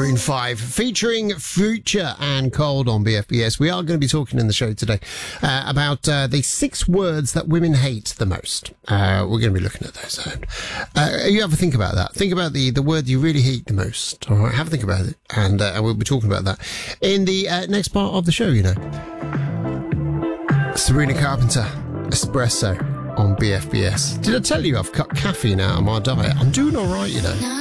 Maroon 5 featuring Future and Cold on BFBS. We are going to be talking in the show today about the 6 words that women hate the most. We're going to be looking at those. You have a think about that. Think about the word you really hate the most. All right, have a think about it. And we'll be talking about that in the next part of the show, you know. Sabrina Carpenter, Espresso on BFBS. Did I tell you I've cut caffeine out of my diet? I'm doing all right, you know.